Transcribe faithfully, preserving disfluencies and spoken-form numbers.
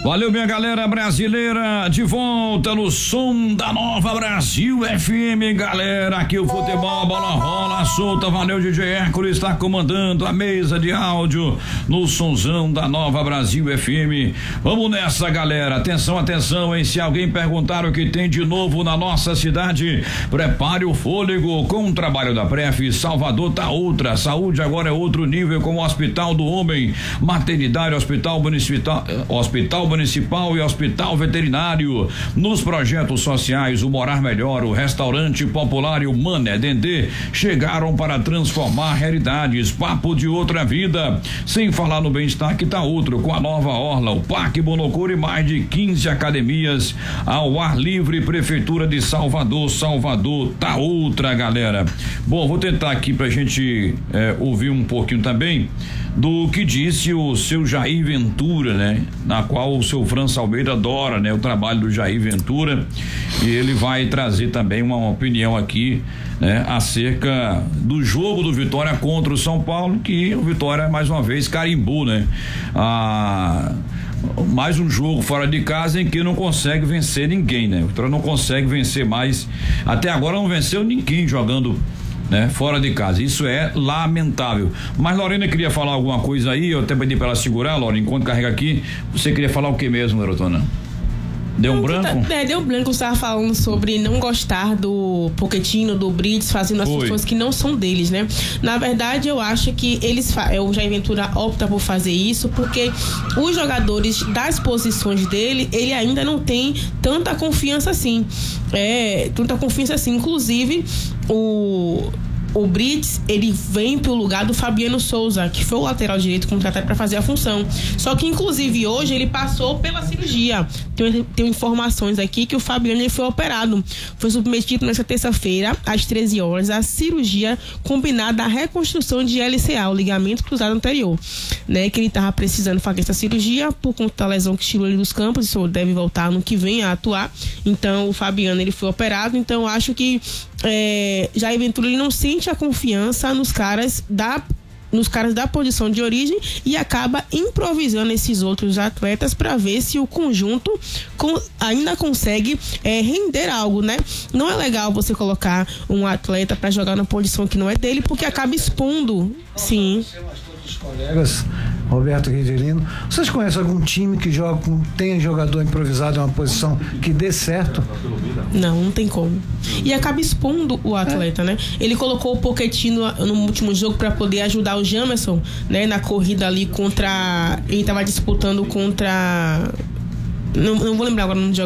Valeu, minha galera brasileira, de volta no som da Nova Brasil F M, galera. Aqui o futebol, a bola rola solta. Valeu, D J Hércules está comandando a mesa de áudio no somzão da Nova Brasil F M. Vamos nessa, galera. Atenção, atenção, hein? Se alguém perguntar o que tem de novo na nossa cidade, prepare o fôlego com o trabalho da Pref. Salvador tá outra, saúde agora é outro nível, com o Hospital do Homem, maternidade, hospital municipal, hospital municipal e hospital veterinário. Nos projetos sociais, o Morar Melhor, o Restaurante Popular e o Mané Dendê chegaram para transformar realidades. Papo de outra vida. Sem falar no bem-estar que tá outro, com a nova orla, o Parque Bonocor e mais de quinze academias ao ar livre. Prefeitura de Salvador, Salvador tá outra, galera. Bom, vou tentar aqui pra gente é, ouvir um pouquinho também do que disse o seu Jair Ventura, né? Na qual o seu França Almeida adora, né? O trabalho do Jair Ventura, e ele vai trazer também uma opinião aqui, né? Acerca do jogo do Vitória contra o São Paulo, que o Vitória mais uma vez carimbou, né? Ah, mais um jogo fora de casa em que não consegue vencer ninguém, né? O Vitória não consegue vencer mais, até agora não venceu ninguém jogando, né, fora de casa. Isso é lamentável. Mas Lorena queria falar alguma coisa aí, eu até pedi para ela segurar, Lorena, enquanto carrega aqui. Você queria falar o que mesmo, garotona? Deu um branco? Tá, é, deu um branco. Você estava falando sobre não gostar do Pochettino, do Brits, fazendo as funções que não são deles, né? Na verdade, eu acho que eles, o Jair Ventura opta por fazer isso porque os jogadores das posições dele, ele ainda não tem tanta confiança assim. É, tanta confiança assim. Inclusive, o O Brits, ele vem pro lugar do Fabiano Souza, que foi o lateral direito contratado para fazer a função. Só que, inclusive, hoje ele passou pela cirurgia. Tem, tem informações aqui que o Fabiano ele foi operado. Foi submetido nessa terça-feira, às treze horas, a cirurgia combinada à reconstrução de L C A, o ligamento cruzado anterior, né? Que ele tava precisando fazer essa cirurgia por conta da lesão que tirou ele dos campos. Isso deve voltar no que vem a atuar. Então, o Fabiano ele foi operado. Então, eu acho que É, Jair Ventura ele não sente a confiança nos caras da nos caras da posição de origem e acaba improvisando esses outros atletas para ver se o conjunto com, ainda consegue é, render algo, né? Não é legal você colocar um atleta para jogar na posição que não é dele, porque acaba expondo. Sim. Os colegas, Roberto Rivelino, vocês conhecem algum time que joga, tenha jogador improvisado em uma posição que dê certo? Não, não tem como. E acaba expondo o atleta, é. né? Ele colocou o Pochettino no último jogo para poder ajudar o Jamerson, né? Na corrida ali contra, ele estava disputando contra, não, não vou lembrar agora o nome do